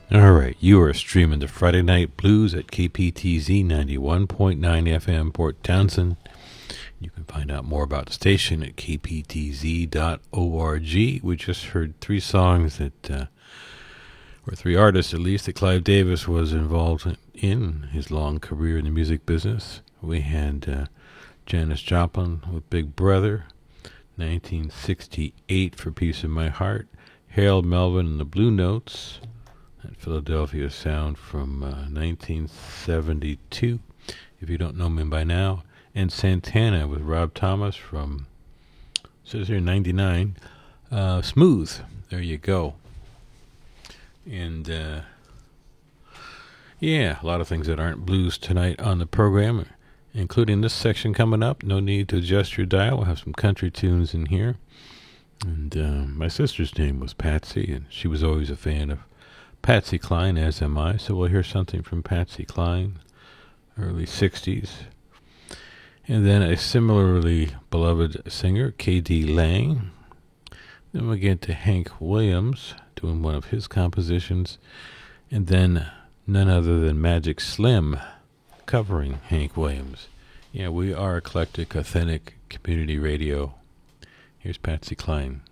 All right, you are streaming the Friday Night Blues at KPTZ 91.9 FM Port Townsend. You can find out more about the station at kptz.org. We just heard three songs that, or three artists at least, that Clive Davis was involved in his long career in the music business. We had Janis Joplin with Big Brother, 1968 for Piece of My Heart, Harold Melvin and the Blue Notes, that Philadelphia sound from 1972, if you don't know me by now, and Santana with Rob Thomas from, says here, 99, Smooth. There you go. And, yeah, a lot of things that aren't blues tonight on the program, including this section coming up. No need to adjust your dial. We'll have some country tunes in here. And my sister's name was Patsy, and she was always a fan of Patsy Cline, as am I. So we'll hear something from Patsy Cline, early 60s. And then a similarly beloved singer, K.D. Lang. Then we'll get to Hank Williams, doing one of his compositions. And then none other than Magic Slim, covering Hank Williams. Yeah, we are eclectic, authentic community radio. Here's Patsy Cline.